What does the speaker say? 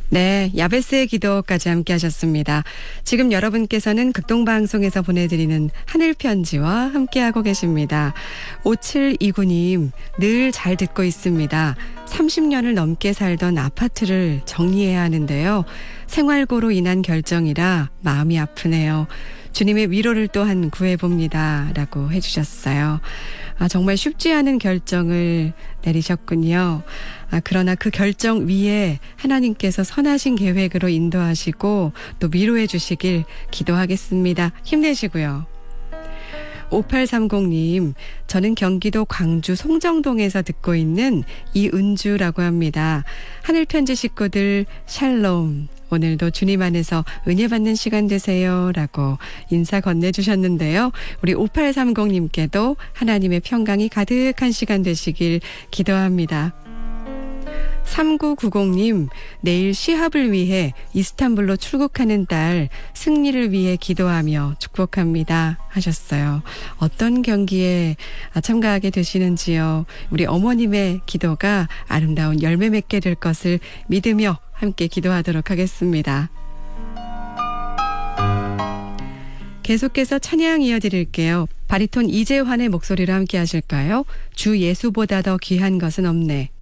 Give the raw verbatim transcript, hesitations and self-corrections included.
네, 야베스의 기도까지 함께 하셨습니다. 지금 여러분께서는 극동방송에서 보내드리는 하늘편지와 함께하고 계십니다. 오칠이구 님, 늘 잘 듣고 있습니다. 삼십 년을 넘게 살던 아파트를 정리해야 하는데요. 생활고로 인한 결정이라 마음이 아프네요. 주님의 위로를 또한 구해봅니다. 라고 해주셨어요. 아, 정말 쉽지 않은 결정을 내리셨군요. 아, 그러나 그 결정 위에 하나님께서 선하신 계획으로 인도하시고 또 위로해 주시길 기도하겠습니다. 힘내시고요. 오팔삼공 님, 저는 경기도 광주 송정동에서 듣고 있는 이은주라고 합니다. 하늘편지 식구들 샬롬. 오늘도 주님 안에서 은혜 받는 시간 되세요. 라고 인사 건네주셨는데요. 우리 오팔삼공 님께도 하나님의 평강이 가득한 시간 되시길 기도합니다. 삼구구공 님, 내일 시합을 위해 이스탄불로 출국하는 딸 승리를 위해 기도하며 축복합니다 하셨어요. 어떤 경기에 참가하게 되시는지요. 우리 어머님의 기도가 아름다운 열매 맺게 될 것을 믿으며 함께 기도하도록 하겠습니다. 계속해서 찬양 이어드릴게요. 바리톤 이재환의 목소리로 함께 하실까요? 주 예수보다 더 귀한 것은 없네.